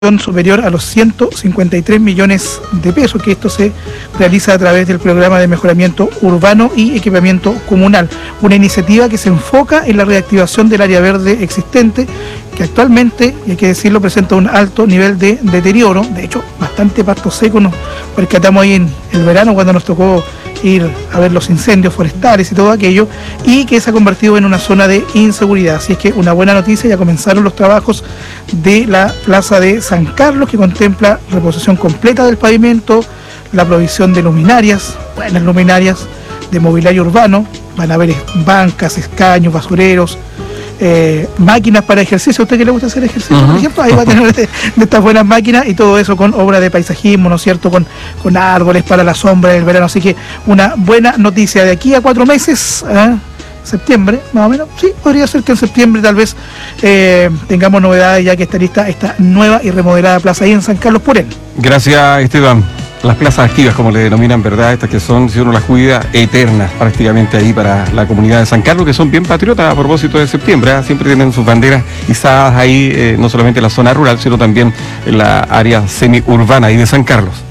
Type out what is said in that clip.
superior a los 153 millones de pesos, que esto se realiza a través del programa de mejoramiento urbano y equipamiento comunal, una iniciativa que se enfoca en la reactivación del área verde existente, que actualmente, y hay que decirlo, presenta un alto nivel de deterioro. De hecho, bastante pasto seco nos percatamos ahí en el verano cuando nos tocó ir a ver los incendios forestales y todo aquello, y que se ha convertido en una zona de inseguridad. Así es que una buena noticia: ya comenzaron los trabajos de la plaza de San Carlos, que contempla reposición completa del pavimento, la provisión de luminarias, buenas luminarias, de mobiliario urbano. Van a haber bancas, escaños, basureros, máquinas para ejercicio. ¿A usted que le gusta hacer ejercicio, por ejemplo? Ahí va a tener de estas buenas máquinas, y todo eso con obra de paisajismo, ¿no es cierto?, con árboles para la sombra del verano. Así que una buena noticia. De aquí a 4 meses, septiembre, más o menos, sí, podría ser que en septiembre tal vez tengamos novedades, ya que está lista esta nueva y remodelada plaza ahí en San Carlos Purén. Gracias, Esteban. Las plazas activas, como le denominan, ¿verdad? Estas que son, si uno las cuida, eternas prácticamente ahí para la comunidad de San Carlos, que son bien patriotas a propósito de septiembre, ¿eh? Siempre tienen sus banderas izadas ahí, no solamente en la zona rural, sino también en la área semiurbana ahí de San Carlos.